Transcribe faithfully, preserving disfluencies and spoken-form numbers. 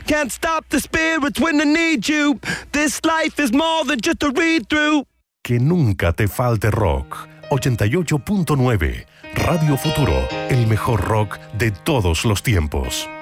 Can't stop the spirits when they need you. This life is more than just a read-through. Que nunca te falte rock. ochenta y ocho punto nueve. Radio Futuro, el mejor rock de todos los tiempos.